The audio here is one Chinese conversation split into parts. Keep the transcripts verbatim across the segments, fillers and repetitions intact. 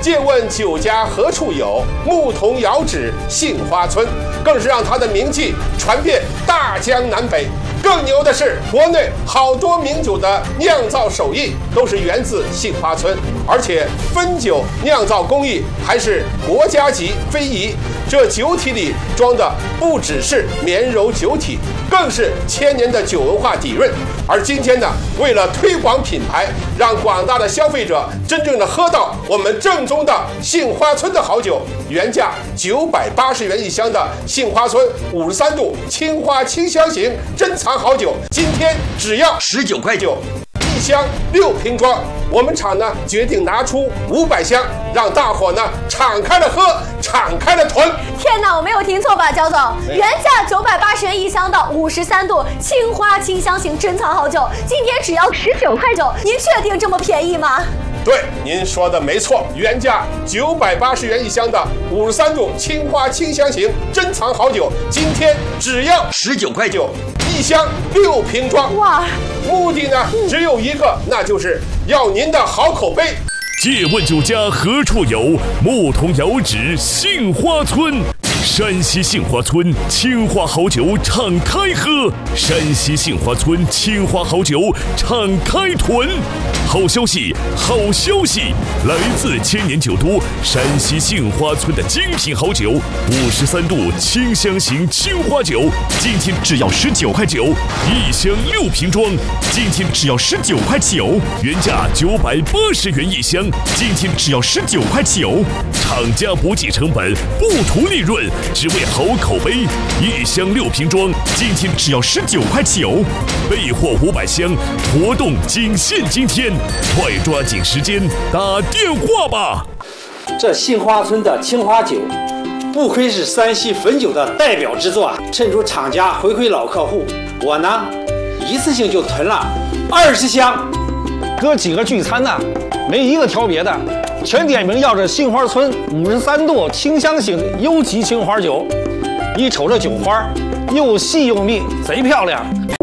借问酒家何处有？牧童遥指杏花村。更是让他的名气传遍大江南北。更牛的是，国内好多名酒的酿造手艺都是源自杏花村，而且汾酒酿造工艺还是国家级非遗。这酒体里装的不只是绵柔酒体，更是千年的酒文化底蕴。而今天呢，为了推广品牌，让广大的消费者真正的喝到我们正宗的杏花村的好酒，原价九百八十元一箱的杏花村五十三度青花清香型珍藏好酒，今天只要十九块九一箱六瓶装。我们厂呢决定拿出五百箱，让大伙呢敞开了喝，敞开了囤。 天哪，我没有听错吧，焦总？原价九百八十元一箱的五十三度青花清香型珍藏好酒，今天只要十九块九，您确定这么便宜吗？ 对，您说的没错，原价九百八十元一箱的五十三度青花清香型珍藏好酒，今天只要十九块九一箱六瓶装。 哇！ 目的呢只有一个，那就是要您的好口碑。 借问酒家何处有？牧童遥指杏花村。山西杏花村青花好酒敞开喝，山西杏花村青花好酒敞开囤。好消息，好消息！来自千年酒都山西杏花村的精品好酒，五十三度清香型青花酒，今天只要十九块九一箱六瓶装，今天只要十九块九，原价九百八十元一箱，今天只要十九块九。厂家不计成本，不图利润，只为好口碑。一箱六瓶装，今天只要十九块九，备货五百箱，活动仅限今天，快抓紧时间打电话吧！ 这杏花村的青花酒，不愧是山西汾酒的代表之作啊！趁着厂家回馈老客户，我呢一次性就囤了二十箱。 哥几个聚餐呢，没一个挑别的。全点名要这杏花村五十三度清香型优级青花酒，一瞅这酒花又细又密，贼漂亮。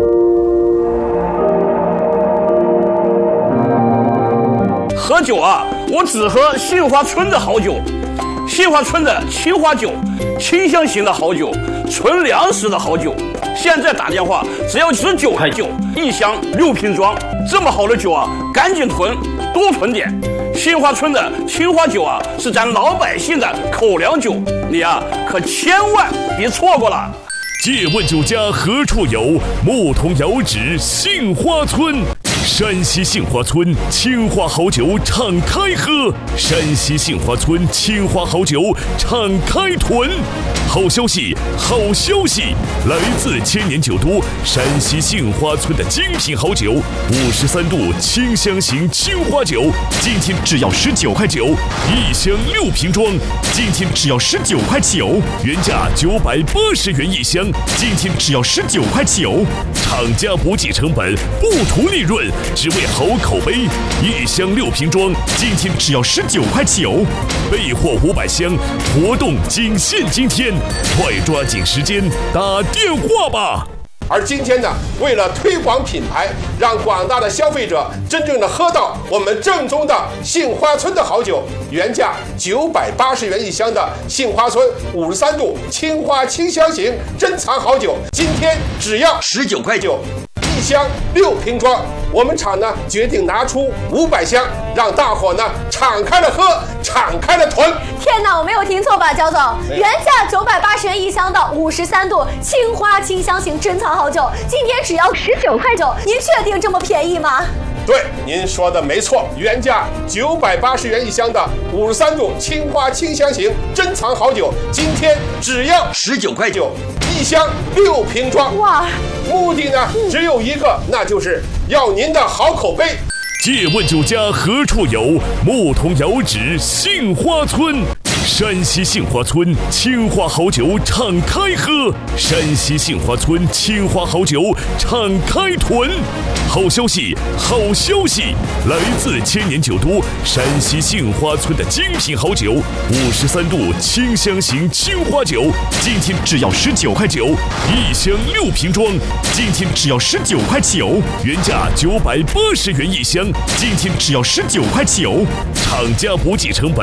喝酒啊，我只喝杏花村的好酒。杏花村的青花酒，清香型的好酒，纯粮食的好酒。现在打电话只要十九块九一箱六瓶装，这么好的酒啊，赶紧囤，多囤点。杏花村的青花酒啊，是咱老百姓的口粮酒，你啊可千万别错过了。 借问酒家何处有？牧童遥指杏花村。山西杏花村青花好酒敞开喝，山西杏花村青花好酒敞开囤。好消息，好消息！来自千年酒都山西杏花村的精品好酒，五十三度清香型青花酒，今天只要十九块九一箱六瓶装，今天只要十九块九，原价九百八十元一箱，今天只要十九块九。厂家不计成本，不图利润，只为好口碑。一箱六瓶装，今天只要十九块九，备货五百箱，活动仅限今天，快抓紧时间打电话吧！ 而今天呢，为了推广品牌，让广大的消费者真正的喝到我们正宗的杏花村的好酒，原价九百八十元一箱的杏花村五十三度青花清香型珍藏好酒，今天只要十九块九一箱六瓶装。我们厂呢决定拿出五百箱，让大伙呢敞开了喝，敞开了囤。 天哪，我没有听错吧，焦总？原价九百八十元一箱的五十三度青花清香型珍藏好酒，今天只要十九块九，您确定这么便宜吗？ 对，您说的没错，原价九百八十元一箱的五十三度青花清香型珍藏好酒，今天只要十九块九一箱六瓶装。 哇！ 目的呢只有一个，那就是要您的好口碑。 借问酒家何处有？牧童遥指杏花村。山西杏花村青花好酒敞开喝，山西杏花村青花好酒敞开囤。好消息，好消息！来自千年酒都山西杏花村的精品好酒，五十三度清香型青花酒，今天只要十九块九一箱六瓶装，今天只要十九块九，原价九百八十元一箱，今天只要十九块九。厂家不计成本，